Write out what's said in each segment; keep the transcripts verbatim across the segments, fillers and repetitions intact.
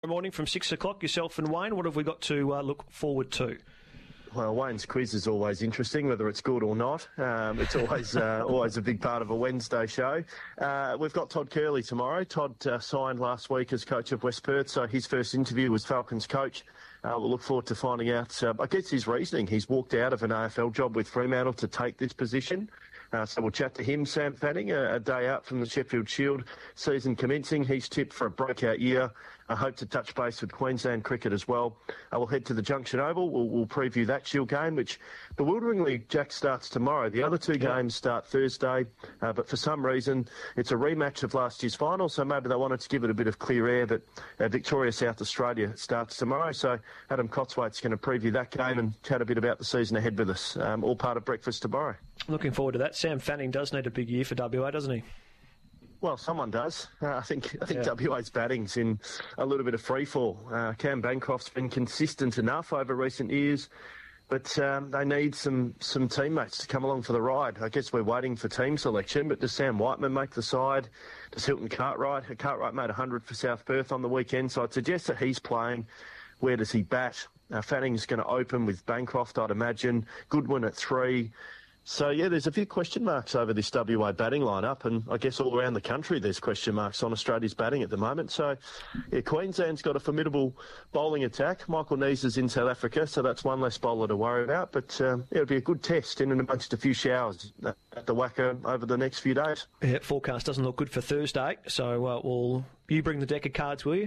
Morning from six o'clock, yourself and Wayne. What have we got to uh, look forward to? Well, Wayne's quiz is always interesting, whether it's good or not. Um, it's always uh, always a big part of a Wednesday show. Uh, we've got Todd Curley tomorrow. Todd uh, signed last week as coach of West Perth, so his first interview was Falcons coach. Uh, we'll look forward to finding out, uh, I guess, his reasoning. He's walked out of an A F L job with Fremantle to take this position. Uh, so we'll chat to him. Sam Fanning, a, a day out from the Sheffield Shield season commencing. He's tipped for a breakout year. I hope to touch base with Queensland cricket as well. Uh, we'll head to the Junction Oval. We'll, we'll preview that Shield game, which bewilderingly, Jack, starts tomorrow. The other two yeah. games start Thursday, uh, but for some reason it's a rematch of last year's final, so maybe they wanted to give it a bit of clear air, but uh, Victoria, South Australia starts tomorrow. So Adam Cotswaite's going to preview that game and chat a bit about the season ahead with us. Um, all part of breakfast tomorrow. Looking forward to that. Sam Fanning does need a big year for W A, doesn't he? Well, someone does. Uh, I think I think yeah. W A's batting's in a little bit of freefall. Uh, Cam Bancroft's been consistent enough over recent years, but um, they need some, some teammates to come along for the ride. I guess we're waiting for team selection, but does Sam Whiteman make the side? Does Hilton Cartwright? Cartwright made one hundred for South Perth on the weekend, so I'd suggest that he's playing. Where does he bat? Uh, Fanning's going to open with Bancroft, I'd imagine. Goodwin at three. So, yeah, there's a few question marks over this W A batting lineup, and I guess all around the country there's question marks on Australia's batting at the moment. So, yeah, Queensland's got a formidable bowling attack. Michael Neese is in South Africa, so that's one less bowler to worry about. But um, yeah, it'll be a good test in and amongst a few showers at the Wacker over the next few days. Yeah, forecast doesn't look good for Thursday, so uh, will you bring the deck of cards, will you?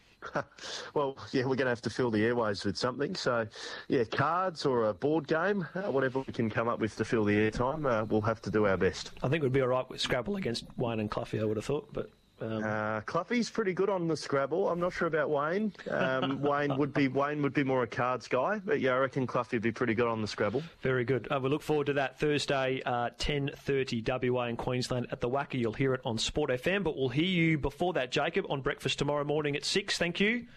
Well, yeah, we're going to have to fill the airways with something. So, yeah, cards or a board game, uh, whatever we can come up with to fill the airtime, uh, we'll have to do our best. I think we'd be all right with Scrabble against Wayne and Cluffy, I would have thought, but... Um... Uh, Cluffy's pretty good on the Scrabble. I'm not sure about Wayne. Um, Wayne would be Wayne would be more a cards guy, but yeah, I reckon Cluffy would be pretty good on the Scrabble. Very good. Uh, we look forward to that Thursday, uh, ten thirty W A in Queensland at the Wacker. You'll hear it on Sport F M, but we'll hear you before that, Jacob, on breakfast tomorrow morning at six. Thank you.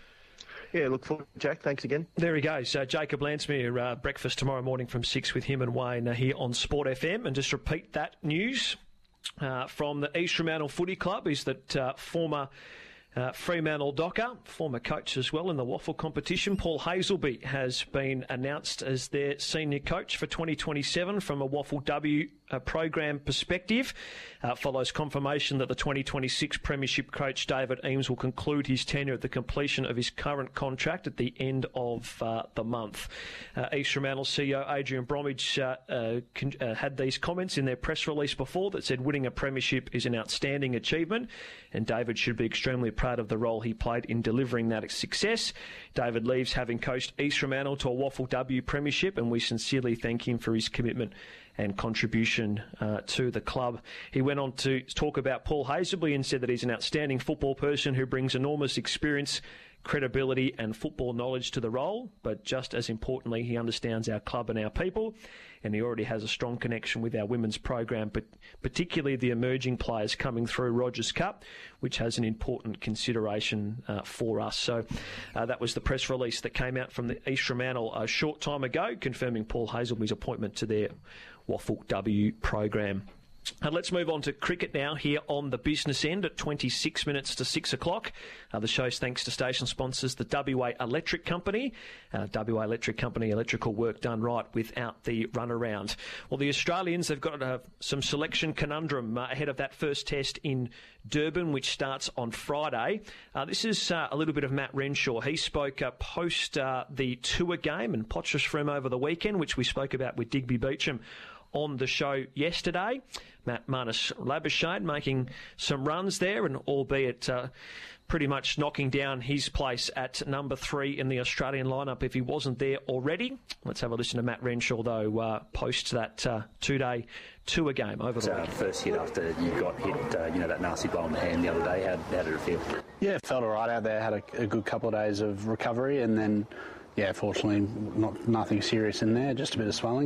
Yeah, look forward to Jack. Thanks again. There he goes. Uh, Jacob Landsmere, uh, breakfast tomorrow morning from six with him and Wayne uh, here on Sport F M. And just repeat that news. Uh, from the East Fremantle Footy Club is that uh, former uh, Fremantle Docker, former coach as well in the waffle competition, Paul Hazelby, has been announced as their senior coach for twenty twenty-seven from a Waffle W uh, program perspective. Uh, follows confirmation that the twenty twenty-six Premiership coach David Eames will conclude his tenure at the completion of his current contract at the end of uh, the month. Uh, East Fremantle C E O Adrian Bromwich uh, uh, con- uh, had these comments in their press release before that said winning a premiership is an outstanding achievement and David should be extremely proud of the role he played in delivering that success. David leaves having coached East Fremantle to a Waffle W premiership, and we sincerely thank him for his commitment and contribution uh, to the club. He went on to talk about Paul Hazelby and said that he's an outstanding football person who brings enormous experience, credibility and football knowledge to the role, but just as importantly, he understands our club and our people, and he already has a strong connection with our women's program, but particularly the emerging players coming through Rogers Cup, which has an important consideration uh, for us. So uh, that was the press release that came out from the East Fremantle a short time ago, confirming Paul Hazelby's appointment to their Waffle W program. Uh, let's move on to cricket now here on the business end at twenty-six minutes to six o'clock. Uh, the show's thanks to station sponsors, the W A Electric Company. Uh, W A Electric Company, electrical work done right without the runaround. Well, the Australians, they've got uh, some selection conundrum uh, ahead of that first test in Durban, which starts on Friday. Uh, this is uh, a little bit of Matt Renshaw. He spoke uh, post uh, the tour game and Potchefstroom for him over the weekend, which we spoke about with Digby Beecham on the show yesterday. Matt Marnus Labuschagne making some runs there, and albeit uh, pretty much knocking down his place at number three in the Australian lineup if he wasn't there already. Let's have a listen to Matt Renshaw, though, uh, post that uh, two-day tour game over the uh, weekend. First hit after you got hit, uh, you know, that nasty blow in the hand the other day, how, how did it feel? Yeah, it felt all right out there. Had a, a good couple of days of recovery, and then, yeah, fortunately, not nothing serious in there, just a bit of swelling.